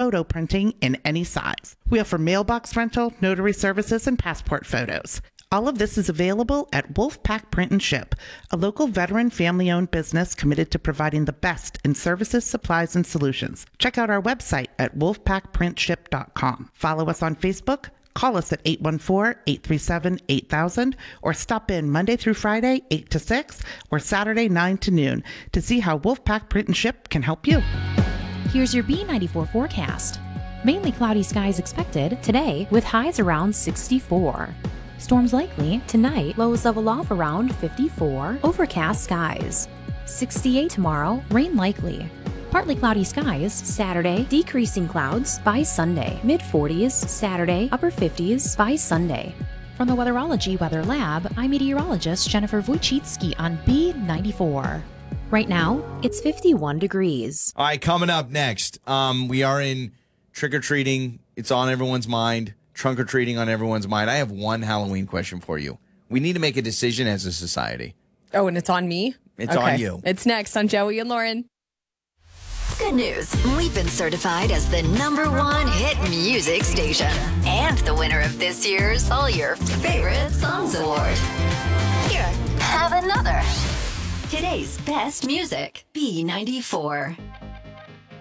photo printing in any size. We offer mailbox rental, notary services, and passport photos. All of this is available at Wolfpack Print and Ship, a local veteran family-owned business committed to providing the best in services, supplies, and solutions. Check out our website at wolfpackprintship.com. Follow us on Facebook, call us at 814-837-8000, or stop in Monday through Friday, 8 to 6, or Saturday, 9 to noon to see how Wolfpack Print and Ship can help you. Here's your B94 forecast. Mainly cloudy skies expected today with highs around 64. Storms likely tonight, lows level off around 54, overcast skies. 68 tomorrow, rain likely. Partly cloudy skies Saturday, decreasing clouds by Sunday. Mid-40s Saturday, upper 50s by Sunday. From the Weatherology Weather Lab, I'm meteorologist Jennifer Wojcicki on B94. Right now, it's 51 degrees. All right, coming up next, we are in trick-or-treating. It's on everyone's mind. Trunk-or-treating on everyone's mind. I have one Halloween question for you. We need to make a decision as a society. Oh, and it's on me? It's on you. It's next on Joey and Lauren. Good news. We've been certified as the #1 hit music station and the winner of this year's All Your Favorite Songs Award. Here, have another. Today's best music, B94.